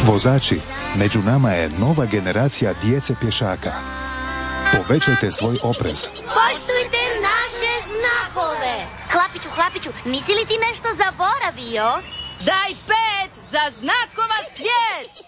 Vozači, među nama je nova generacija djece pješaka. Povećajte svoj oprez. Poštujte naše znakove. Hlapiću, nisi li ti nešto zaboravio? Daj 5 za znakova svijet!